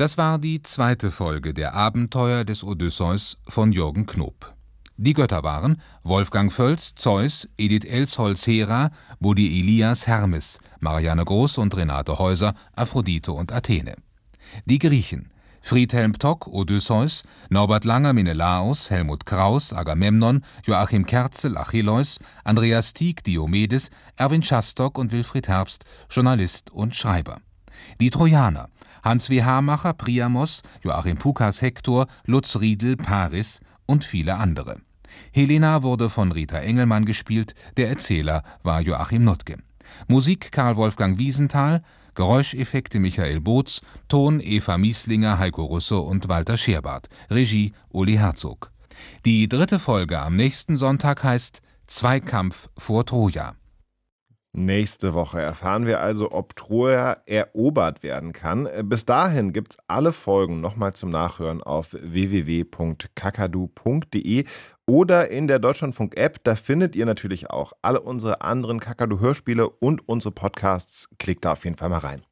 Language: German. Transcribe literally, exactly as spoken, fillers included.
Das war die zweite Folge der Abenteuer des Odysseus von Jürgen Knoop. Die Götter waren Wolfgang Völz, Zeus, Edith Elsholz, Hera, Buddy Elias, Hermes, Marianne Groß und Renate Häuser, Aphrodite und Athene. Die Griechen: Friedhelm Tock, Odysseus, Norbert Langer, Menelaos, Helmut Kraus, Agamemnon, Joachim Kerzel, Achilleus, Andreas Tieck, Diomedes, Erwin Schastock und Wilfried Herbst, Journalist und Schreiber. Die Trojaner: Hans W. Hamacher, Priamos, Joachim Pukas, Hektor, Lutz Riedel, Paris und viele andere. Helena wurde von Rita Engelmann gespielt, der Erzähler war Joachim Nutke. Musik Karl Wolfgang Wiesenthal, Geräuscheffekte Michael Boots, Ton Eva Mieslinger, Heiko Russo und Walter Scherbart, Regie Uli Herzog. Die dritte Folge am nächsten Sonntag heißt Zweikampf vor Troja. Nächste Woche erfahren wir also, ob Troja erobert werden kann. Bis dahin gibt's alle Folgen nochmal zum Nachhören auf w w w punkt kakadu punkt de oder in der Deutschlandfunk-App. Da findet ihr natürlich auch alle unsere anderen Kakadu-Hörspiele und unsere Podcasts. Klickt da auf jeden Fall mal rein.